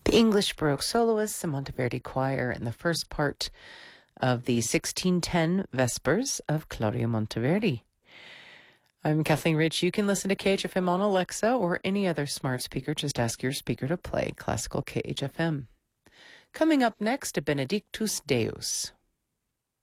The English Baroque soloists, the Monteverdi Choir, in the first part of the 1610 Vespers of Claudio Monteverdi. I'm Kathleen Rich. You can listen to KHFM on Alexa or any other smart speaker. Just ask your speaker to play classical KHFM. Coming up next, a Benedictus Deus.